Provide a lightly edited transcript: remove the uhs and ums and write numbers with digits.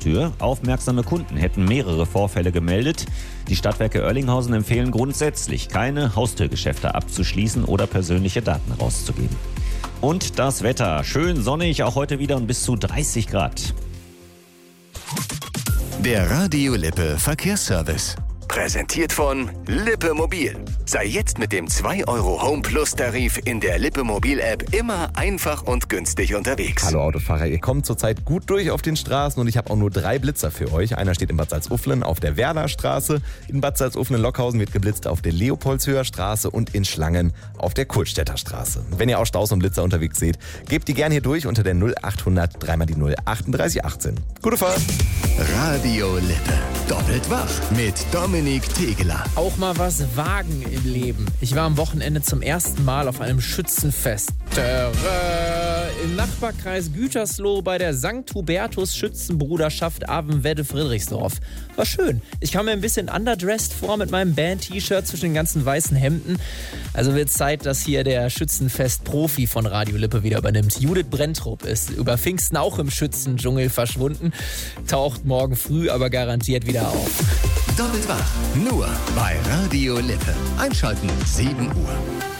Haustür. Aufmerksame Kunden hätten mehrere Vorfälle gemeldet. Die Stadtwerke Oerlinghausen empfehlen grundsätzlich, keine Haustürgeschäfte abzuschließen oder persönliche Daten rauszugeben. Und das Wetter. Schön sonnig, auch heute wieder und bis zu 30 Grad. Der Radio Lippe Verkehrsservice. Präsentiert von Lippe Mobil. Sei jetzt mit dem 2 € Home Plus Tarif in der Lippe Mobil App immer einfach und günstig unterwegs. Hallo Autofahrer, ihr kommt zurzeit gut durch auf den Straßen und ich habe auch nur 3 Blitzer für euch. Einer steht in Bad Salzuflen auf der Werderstraße, in Bad Salzuflen-Lockhausen wird geblitzt auf der Leopoldshöher Straße und in Schlangen auf der Kultstädter Straße. Wenn ihr auch Staus und Blitzer unterwegs seht, gebt die gerne hier durch unter der 0800 3 mal die 0 38 18. Gute Fahrt! Radio Lippe. Doppelt wach mit Dominik Tegeler. Auch mal was wagen im Leben. Ich war am Wochenende zum ersten Mal auf einem Schützenfest. Im Nachbarkreis Gütersloh bei der St. Hubertus Schützenbruderschaft Avenwedde-Friedrichsdorf. War schön. Ich kam mir ein bisschen underdressed vor mit meinem Band-T-Shirt zwischen den ganzen weißen Hemden. Also wird Zeit, dass hier der Schützenfest-Profi von Radio Lippe wieder übernimmt. Judith Brenntrup ist über Pfingsten auch im Schützendschungel verschwunden. Taucht morgen früh aber garantiert wieder auf. Doppelt wach. Nur bei Radio Lippe. Einschalten 7 Uhr.